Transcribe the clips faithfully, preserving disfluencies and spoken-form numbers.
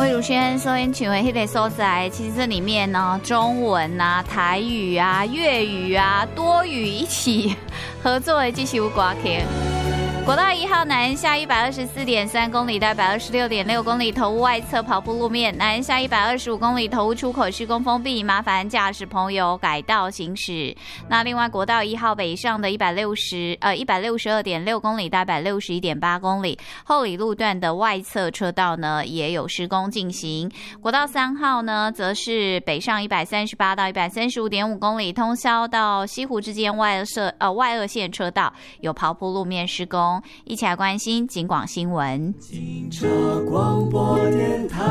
魏如萱收音请问迄个所在，其实这里面呢，中文啊、台语啊、粤语啊、多语一起合作的这首歌曲。国道一号南下一百二十四点三公里到一百二十六点六公里，头屋外侧跑步路面，南下一百二十五公里，头屋出口施工封闭，麻烦驾驶朋友改道行驶。那另外国道一号北上的一百六十呃一百六十二点六公里到一百六十一点八公里，后里路段的外侧车道呢也有施工进行。国道三号呢则是北上一百三十八到一百三十五点五公里，通霄到西湖之间外侧呃外二线车道有跑步路面施工。一起来关心警广新闻。 警察广播电台，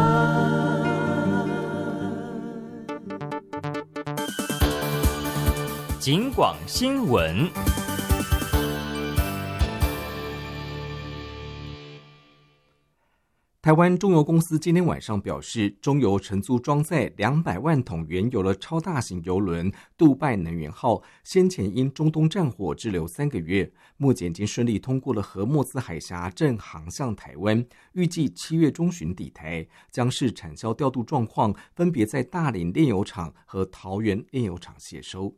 警广新闻。 台湾中油公司今天晚上表示，中油承租装载两百万桶原油的超大型邮轮杜拜能源号，先前因中东战火滞留三个月，目前已经顺利通过了荷默兹海峡，正航向台湾，预计七月中旬抵台，将视产销调度状况，分别在大林炼油厂和桃园炼油厂卸收。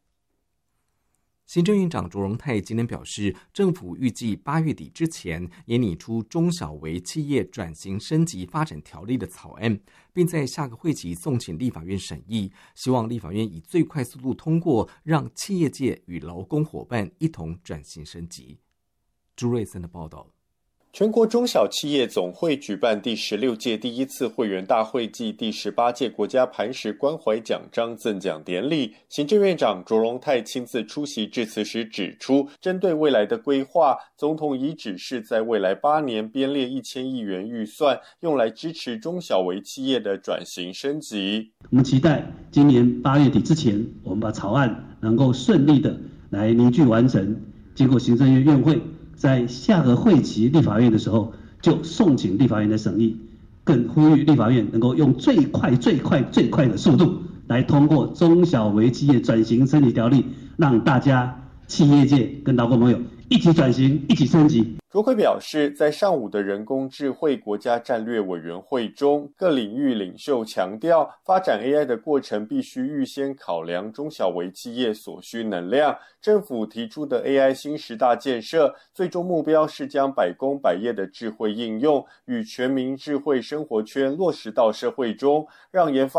行政院长卓荣泰今天表示，政府预计八月底之前也拟出中小微企业转型升级发展条例的草案，并在下个会期送请立法院审议，希望立法院以最快速度通过，让企业界与劳工伙伴一同转型升级。朱瑞森的报道。 全国中小企业总会举办第十六届第一次会员大会暨第十八届国家磐石关怀奖章赠奖典礼，行政院长卓荣泰亲自出席致辞时指出，针对未来的规划，总统已指示在未来八年编列一千亿元预算，用来支持中小微企业的转型升级。 我们期待今年八月底之前，我们把草案能够顺利的来凝聚完成，经过行政院院会在下个会期立法院的时候，就送请立法院的审议，更呼吁立法院能够用最快、最快、最快的速度来通过中小微企业转型升级条例，让大家企业界跟劳工朋友一起转型，一起升级。 卓揆表示，在上午的人工智慧国家战略委员会中，各领域领袖强调，发展 A I 的过程必须预先考量中小微企业所需能量。政府提出的 A I 新十大建设，最终目标是将百工百业的智慧应用与全民智慧生活圈落实到社会中，让研发